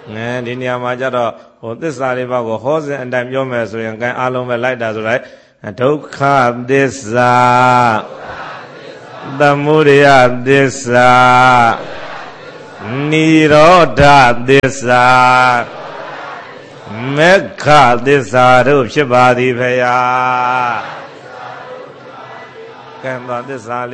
ဒီနေရာမှာကြတော့ဟိုသစ္စာလေးပါးကိုဟောစဉ်အတိုင်းပြောမယ်ဆိုရင်ကဲအားလုံးပဲလိုက်တာဆိုလိုက်ဒုက္ခသစ္စာသမုဒယသစ္စာနိရောဓသစ္စာမေခသစ္စာတို့ဖြစ်ပါသည်ဖေယကဲသစ္စာ